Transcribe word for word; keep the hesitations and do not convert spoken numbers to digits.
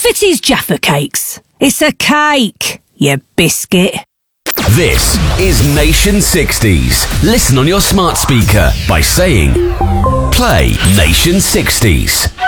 it is Jaffa Cakes. It's a cake, you biscuit. This is Nation sixties. Listen on your smart speaker by saying, play Nation sixties.